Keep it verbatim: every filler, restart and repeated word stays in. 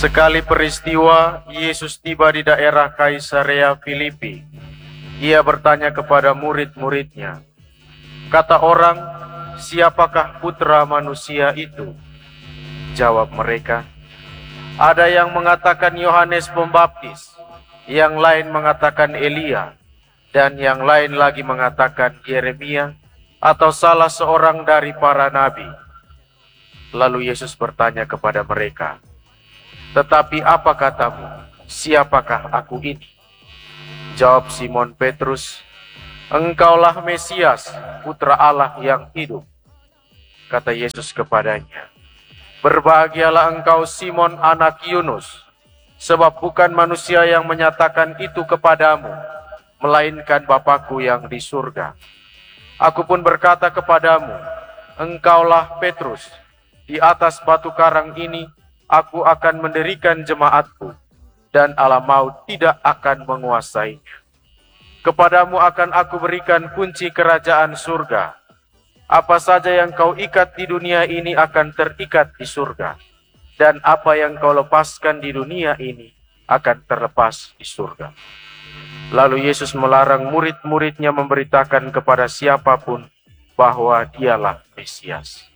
Sekali peristiwa, Yesus tiba di daerah Kaisarea Filipi. Ia bertanya kepada murid-muridnya, "Kata orang, siapakah putra manusia itu?" Jawab mereka, "Ada yang mengatakan Yohanes Pembaptis, yang lain mengatakan Elia, dan yang lain lagi mengatakan Yeremia atau salah seorang dari para nabi." Lalu Yesus bertanya kepada mereka, "Tetapi apa katamu, siapakah aku ini?" Jawab Simon Petrus, "Engkaulah Mesias, Putra Allah yang hidup." Kata Yesus kepadanya, "Berbahagialah engkau Simon anak Yunus, sebab bukan manusia yang menyatakan itu kepadamu, melainkan Bapa-Ku yang di surga. Aku pun berkata kepadamu, engkaulah Petrus, di atas batu karang ini aku akan mendirikan jemaat-Ku, dan alam maut tidak akan menguasainya. Kepadamu akan aku berikan kunci kerajaan surga. Apa saja yang kau ikat di dunia ini akan terikat di surga, dan apa yang kau lepaskan di dunia ini akan terlepas di surga." Lalu Yesus melarang murid-muridnya memberitakan kepada siapapun bahwa dialah Mesias.